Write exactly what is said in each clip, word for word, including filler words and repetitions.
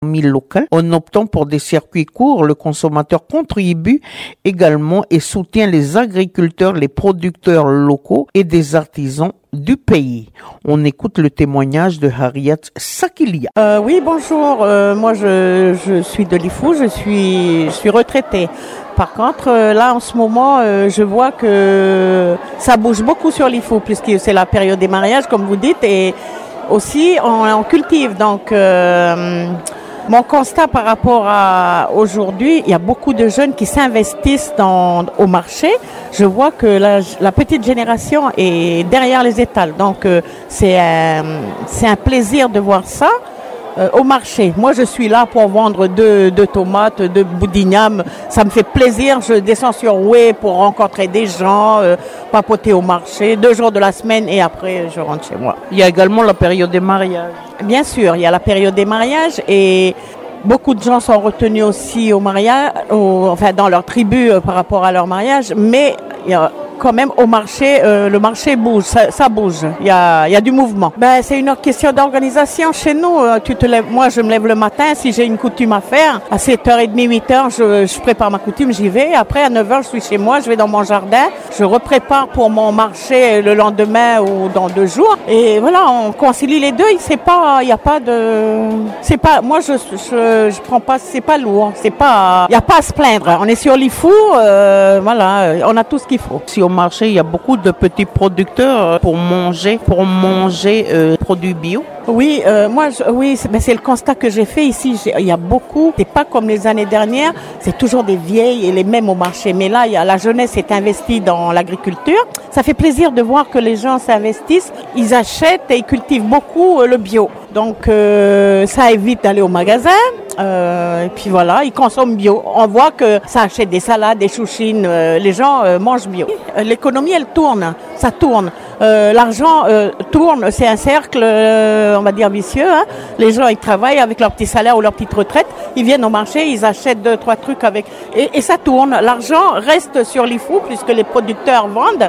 locale. En optant pour des circuits courts, le consommateur contribue également et soutient les agriculteurs, les producteurs locaux et des artisans du pays. On écoute le témoignage de Harriet Sakilia. Euh, oui, bonjour. Euh, moi, je, je suis de Lifou. Je suis, je suis retraitée. Par contre, euh, là, en ce moment, euh, je vois que ça bouge beaucoup sur Lifou, puisque c'est la période des mariages, comme vous dites, et aussi on, on cultive. Donc, euh, mon constat par rapport à aujourd'hui, il y a beaucoup de jeunes qui s'investissent dans, au marché. Je vois que la, la petite génération est derrière les étals. Donc, euh, c'est un, c'est un plaisir de voir ça euh, au marché. Moi, je suis là pour vendre deux, deux tomates, deux boudignam. Ça me fait plaisir. Je descends sur Oué pour rencontrer des gens, euh, papoter au marché, deux jours de la semaine et après, je rentre chez moi. Il y a également la période des mariages. Bien sûr, il y a la période des mariages et beaucoup de gens sont retenus aussi au mariage, au, enfin dans leur tribu euh, par rapport à leur mariage, mais il y a quand même au marché, euh, le marché bouge, ça, ça bouge, il y a, il y a du mouvement. Ben, c'est une question d'organisation chez nous. Tu te lèves, moi, je me lève le matin, si j'ai une coutume à faire, à sept heures trente, huit heures, je, je prépare ma coutume, j'y vais. Après, à neuf heures, je suis chez moi, je vais dans mon jardin, je reprépare pour mon marché le lendemain ou dans deux jours. Et voilà, on concilie les deux. C'est pas, il y a pas de, c'est pas, moi, je, je, je prends pas, c'est pas lourd, c'est pas, il y a pas à se plaindre. On est sur Lifou, euh, voilà, on a tout ce qu'il faut. Si au marché, il y a beaucoup de petits producteurs pour manger, pour manger euh, produits bio. Oui, euh, moi, je, oui, c'est, ben c'est le constat que j'ai fait ici. J'ai, il y a beaucoup. C'est pas comme les années dernières. C'est toujours des vieilles et les mêmes au marché. Mais là, il y a, la jeunesse est investie dans l'agriculture. Ça fait plaisir de voir que les gens s'investissent. Ils achètent et ils cultivent beaucoup euh, le bio. Donc, euh, ça évite d'aller au magasin. Euh, et puis voilà, ils consomment bio. On voit que ça achète des salades, des chouchines. Euh, les gens euh, mangent bio. L'économie, elle tourne. Ça tourne. Euh, l'argent euh, tourne. C'est un cercle, euh, on va dire, vicieux. Hein. Les gens, ils travaillent avec leur petit salaire ou leur petite retraite. Ils viennent au marché, ils achètent deux, trois trucs avec... Et, et ça tourne. L'argent reste sur Lifou puisque les producteurs vendent.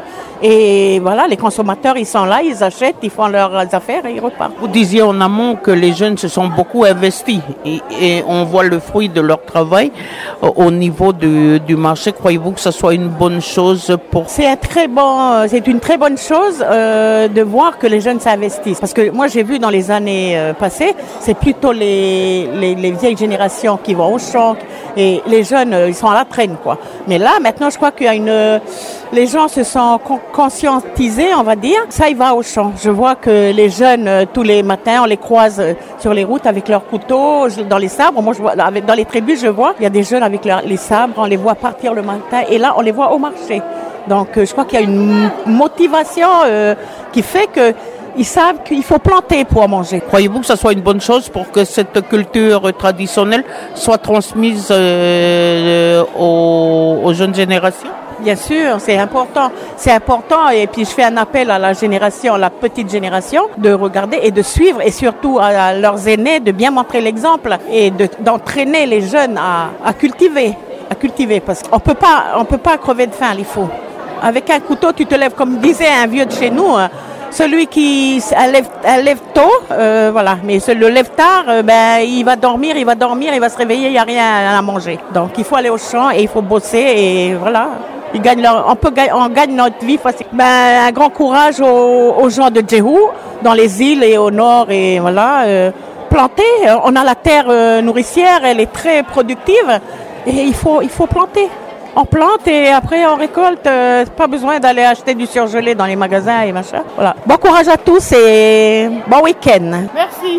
Et voilà, les consommateurs, ils sont là, ils achètent, ils font leurs affaires et ils repartent. Vous disiez en amont que les jeunes se sont beaucoup investis et, et on voit le fruit de leur travail euh, au niveau du, du marché. Croyez-vous que ça soit une bonne chose pour... C'est un très bon, c'est une très bonne chose euh, de voir que les jeunes s'investissent. Parce que moi, j'ai vu dans les années euh, passées, c'est plutôt les, les, les vieilles générations qui vont au champ et les jeunes, euh, ils sont à la traîne, quoi. Mais là, maintenant, je crois qu'il y a une... Euh, les gens se sont con- conscientisés, on va dire. Ça, il va au champ. Je vois que les jeunes, euh, tous les matins, on les croise euh, sur les routes avec leurs couteaux, je, dans les sabres. Moi, je vois, avec, dans les tribus, je vois, il y a des jeunes avec leur, les sabres, on les voit partir le matin. Et là, on les voit au marché. Donc, euh, je crois qu'il y a une motivation euh, qui fait que ils savent qu'il faut planter pour manger. Croyez-vous que ça soit une bonne chose pour que cette culture traditionnelle soit transmise euh, aux, aux jeunes générations? Bien sûr, c'est important. C'est important et puis je fais un appel à la génération, la petite génération, de regarder et de suivre et surtout à leurs aînés de bien montrer l'exemple et de, d'entraîner les jeunes à, à cultiver, à cultiver parce qu'on peut pas, on peut pas crever de faim, il faut. Avec un couteau, tu te lèves, comme disait un vieux de chez nous, celui qui lève, lève tôt, euh, voilà, mais le lève tard, euh, ben il va dormir, il va dormir, il va se réveiller, il n'y a rien à manger. Donc il faut aller au champ et il faut bosser et voilà. Ils gagnent leur, on peut on gagne notre vie facile. Ben un grand courage aux, aux gens de Djehou, dans les îles et au nord et voilà. Euh, planter, on a la terre euh, nourricière, elle est très productive et il faut il faut planter. On plante et après on récolte. Euh, pas besoin d'aller acheter du surgelé dans les magasins et machin. Voilà. Bon courage à tous et bon week-end. Merci.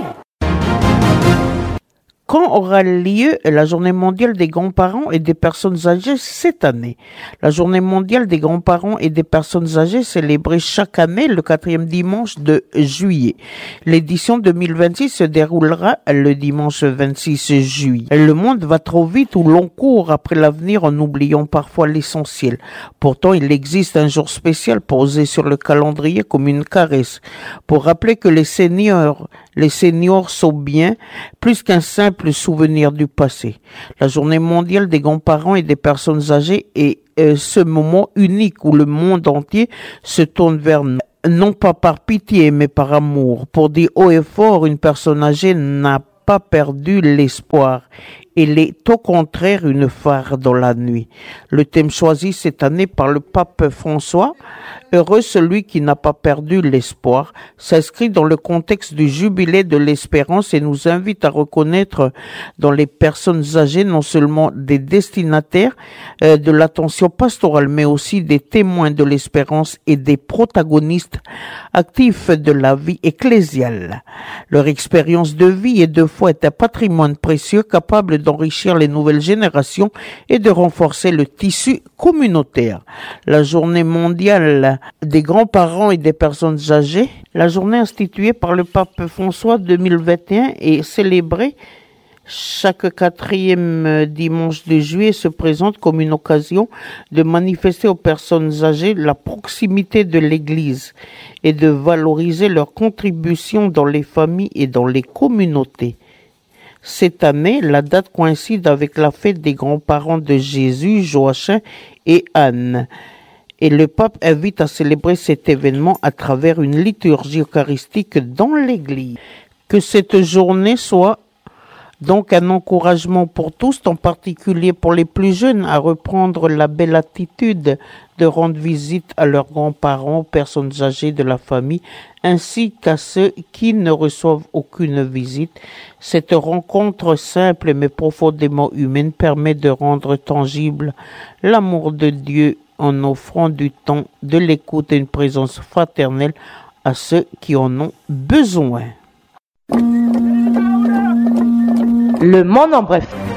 Quand aura lieu la journée mondiale des grands-parents et des personnes âgées cette année? La journée mondiale des grands-parents et des personnes âgées célébrée chaque année le quatrième dimanche de juillet. L'édition deux mille vingt-six se déroulera le dimanche vingt-six juillet. Le monde va trop vite où l'on court après l'avenir en oubliant parfois l'essentiel. Pourtant, il existe un jour spécial posé sur le calendrier comme une caresse pour rappeler que les seniors, les seniors sont bien plus qu'un simple souvenir du passé. La journée mondiale des grands-parents et des personnes âgées est euh, ce moment unique où le monde entier se tourne vers nous. Non pas par pitié, mais par amour. Pour dire haut et fort, une personne âgée n'a pas perdu l'espoir. Il est au contraire une phare dans la nuit. Le thème choisi cette année par le pape François, heureux celui qui n'a pas perdu l'espoir, s'inscrit dans le contexte du jubilé de l'espérance et nous invite à reconnaître dans les personnes âgées non seulement des destinataires euh, de l'attention pastorale, mais aussi des témoins de l'espérance et des protagonistes actifs de la vie ecclésiale. Leur expérience de vie et de foi est un patrimoine précieux capable d'enrichir les nouvelles générations et de renforcer le tissu communautaire. La journée mondiale des grands-parents et des personnes âgées, la journée instituée par le pape François deux mille vingt et un est célébrée chaque quatrième dimanche de juillet, se présente comme une occasion de manifester aux personnes âgées la proximité de l'Église et de valoriser leur contribution dans les familles et dans les communautés. Cette année, la date coïncide avec la fête des grands-parents de Jésus, Joachim et Anne. Et le pape invite à célébrer cet événement à travers une liturgie eucharistique dans l'Église. Que cette journée soit donc un encouragement pour tous, en particulier pour les plus jeunes, à reprendre la belle attitude de rendre visite à leurs grands-parents, personnes âgées de la famille, ainsi qu'à ceux qui ne reçoivent aucune visite. Cette rencontre simple mais profondément humaine permet de rendre tangible l'amour de Dieu en offrant du temps, de l'écoute et une présence fraternelle à ceux qui en ont besoin. Le monde en bref.